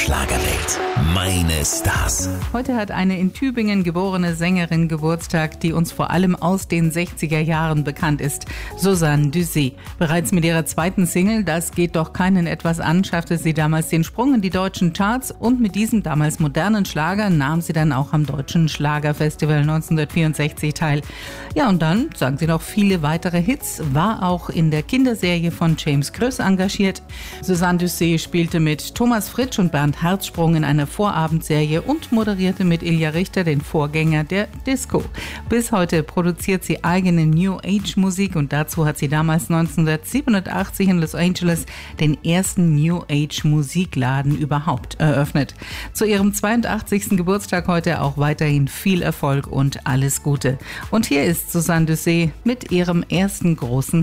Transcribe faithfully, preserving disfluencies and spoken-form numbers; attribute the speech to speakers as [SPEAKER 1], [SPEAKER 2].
[SPEAKER 1] Schlagerwelt. Meine Stars.
[SPEAKER 2] Heute hat eine in Tübingen geborene Sängerin Geburtstag, die uns vor allem aus den sechziger Jahren bekannt ist. Suzanne Dusé. Bereits mit ihrer zweiten Single "Das geht doch keinen etwas an" schaffte sie damals den Sprung in die deutschen Charts und mit diesem damals modernen Schlager nahm sie dann auch am Deutschen Schlagerfestival neunzehnhundertvierundsechzig teil. Ja, und dann sang sie noch viele weitere Hits, war auch in der Kinderserie von James Kröss engagiert. Suzanne Dusé spielte mit Thomas Fritsch und Bernd Harzsprung in einer Vorabendserie und moderierte mit Ilja Richter den Vorgänger der Disco. Bis heute produziert sie eigene New Age Musik und dazu hat sie damals neunzehnhundertsiebenundachtzig in Los Angeles den ersten New Age Musikladen überhaupt eröffnet. Zu ihrem zweiundachtzigsten Geburtstag heute auch weiterhin viel Erfolg und alles Gute. Und hier ist Suzanne Dusé mit ihrem ersten großen